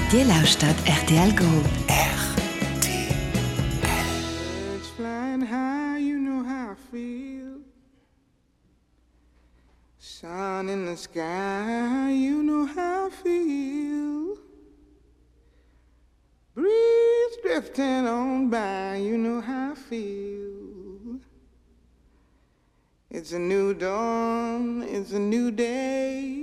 Dir lauscht dat RTL Go. Birds flying high, you know how I feel. Sun in the sky, you know how I feel. Breeze drifting on by, you know how I feel. It's a new dawn, it's a new day.